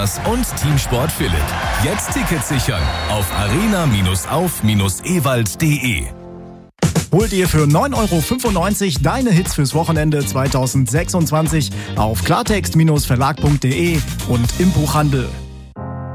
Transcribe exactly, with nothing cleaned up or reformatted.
und Teamsport Philipp. Jetzt Tickets sichern auf arena auf ewald punkt de. Hol dir für neun Euro fünfundneunzig deine Hits fürs Wochenende zwanzig sechsundzwanzig auf klartext Verlag punkt de und im Buchhandel.